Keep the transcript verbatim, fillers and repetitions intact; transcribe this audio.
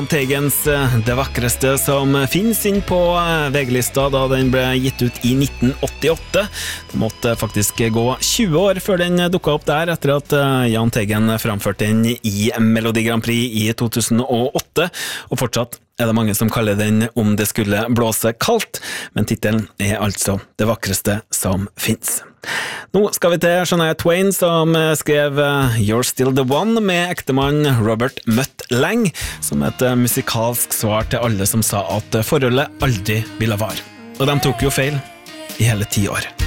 Tegens Det vakreste som finnes inn på VG-lista da den ble gitt ut i nitten åttiåtte. Det måtte faktisk gå tjue år før den dukket opp der, etter at Jahn Teigen framførte den i Melodi Grand Prix i to tusen og åtte, og fortsatt er det mange som kaller den Om det skulle blåse kaldt, men titelen er altså Det vakreste som finnes. Nå skal vi til Shania Twain, som skrev You're Still the One med ektemann Robert Mutt Lang, som et musikalsk svar til alle som sa at forholdet aldri ville vare. Og de tok jo feil i hele ti år.